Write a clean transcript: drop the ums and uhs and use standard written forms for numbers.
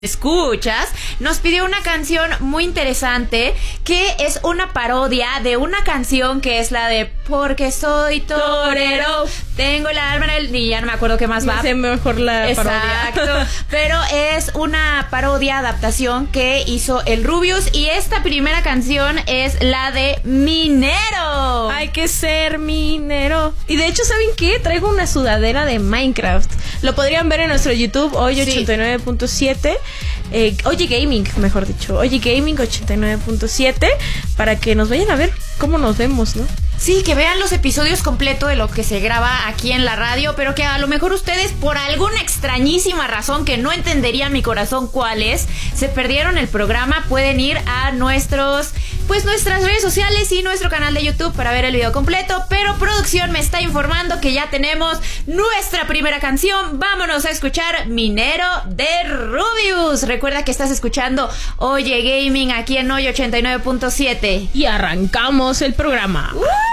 Escuchas, nos pidió una canción muy interesante que es una parodia de una canción que es la de Porque soy torero, tengo el alma en el... Y ya no me acuerdo qué más va. Sé mejor la parodia. Exacto, pero es una parodia, adaptación que hizo el Rubius y esta primera canción es la de Minero. Hay que ser minero. Y de hecho, ¿saben qué? Traigo una sudadera de Minecraft. Lo podrían ver en nuestro YouTube, hoy 89.7. Oye Gaming, mejor dicho. Oye Gaming 89.7. Para que nos vayan a ver cómo nos vemos, ¿no? Sí, que vean los episodios completos de lo que se graba aquí en la radio, pero que a lo mejor ustedes, por alguna extrañísima razón que no entendería mi corazón cuál es, se perdieron el programa, pueden ir a nuestras redes sociales y nuestro canal de YouTube para ver el video completo. Pero producción me está informando que ya tenemos nuestra primera canción. Vámonos a escuchar Minero de Rubius. Recuerda que estás escuchando Oye Gaming aquí en Hoy 89.7. Y arrancamos el programa.